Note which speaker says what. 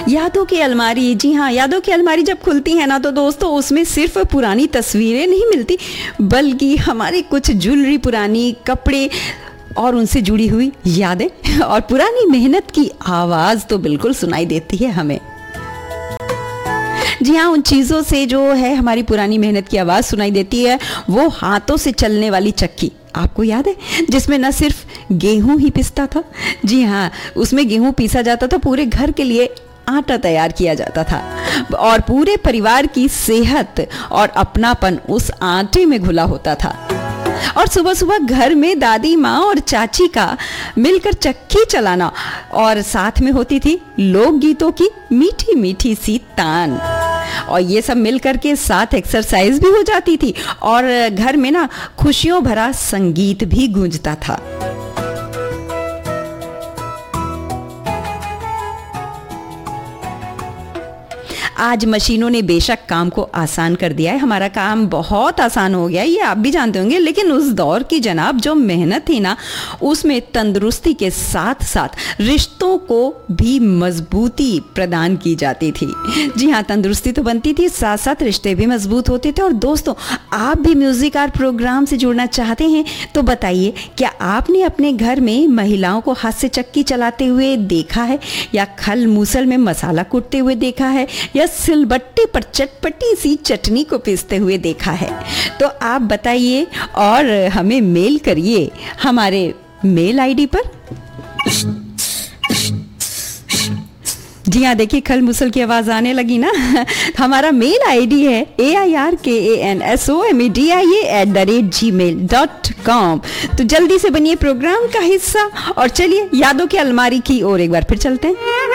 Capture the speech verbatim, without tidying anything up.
Speaker 1: यादों की अलमारी, जी हाँ, यादों की अलमारी जब खुलती है ना तो दोस्तों उसमें सिर्फ पुरानी तस्वीरें नहीं मिलती, बल्कि हमारी कुछ ज्वेलरी, पुरानी कपड़े और उनसे जुड़ी हुई यादें और पुरानी मेहनत की आवाज़ तो बिल्कुल सुनाई देती है हमें। जी हाँ, उन चीज़ों से जो है हमारी पुरानी मेहनत की आवाज़ सुनाई देती है, वो हाथों से चलने वाली चक्की, आपको याद है, जिसमें न सिर्फ गेहूं ही पिसता था, जी हाँ, उसमें गेहूं पीसा जाता था, पूरे घर के लिए आटा तैयार किया जाता था और पूरे परिवार की सेहत और अपनापन उस आटे में घुला होता था। और सुबह सुबह घर में दादी माँ और चाची का मिलकर चक्की चलाना, और साथ में होती थी लोकगीतों की मीठी मीठी सी तान, और ये सब मिलकर के साथ एक्सरसाइज भी हो जाती थी और घर में ना खुशियों भरा संगीत भी गूंजता था। आज मशीनों ने बेशक काम को आसान कर दिया है, हमारा काम बहुत आसान हो गया, ये आप भी जानते होंगे, लेकिन उस दौर की जनाब जो मेहनत थी ना, उसमें तंदुरुस्ती के साथ साथ रिश्तों को भी मजबूती प्रदान की जाती थी। जी हाँ, तंदुरुस्ती तो बनती थी, साथ साथ रिश्ते भी मजबूत होते थे। और दोस्तों, आप भी म्यूजिक आर प्रोग्राम से जुड़ना चाहते हैं तो बताइए, क्या आपने अपने घर में महिलाओं को हाथ से चक्की चलाते हुए देखा है, या खल मूसल में मसाला कूटते हुए देखा है, या सिलबट्टे पर चटपटी सी चटनी को पीसते हुए देखा है? तो आप बताइए और हमें मेल करिए हमारे मेल आईडी पर। जी हाँ, देखिए खल मुसल की आवाज आने लगी ना। हमारा मेल आईडी है ए आई आर के A N S O M E D I A at the rate ji mail dot com. तो जल्दी से बनिए प्रोग्राम का हिस्सा और चलिए यादों की अलमारी की ओर एक बार फिर चलते हैं।